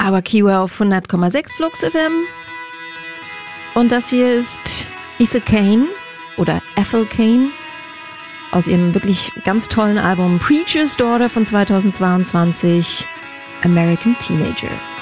Tower Kiwa auf 100,6 Flux FM. Und das hier ist Ethel Cain oder Ethel Cain aus ihrem wirklich ganz tollen Album Preacher's Daughter von 2022, American Teenager.